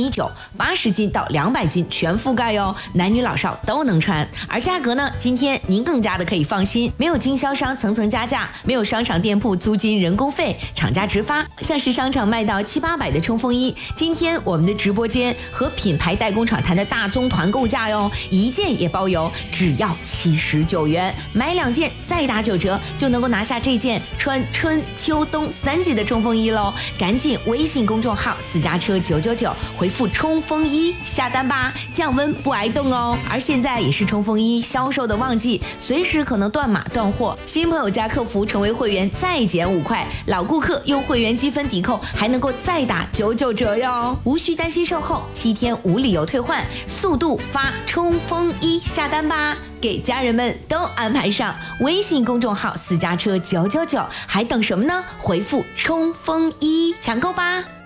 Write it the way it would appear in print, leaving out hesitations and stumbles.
1.9米，80斤到200斤全覆盖哦，男女老少都能穿。而价格呢，今天您更加的可以放心，没有经销商层层加价，没有商场店铺租金人工费，厂家直发。像是商场卖到700-800的冲锋衣，今天我们的直播间和品牌代工厂谈的大宗团购价哟，1件也包邮，只要79元，买2件再打9折，就能够拿下这件穿春秋冬3季的冲锋衣喽！赶紧微信公众号私家车999回复冲锋衣下单吧，降温不挨冻哦。而现在也是冲锋衣销售的旺季，随时可能断码断货，新朋友加客服成为会员再减5块，老顾客用会员积分抵扣还能够再打99折哟，无需担心售后，7天无理由退换，速度发冲锋衣下单吧，给家人们都安排上。微信公众号私家车999，还等什么呢？回复冲锋衣抢购吧。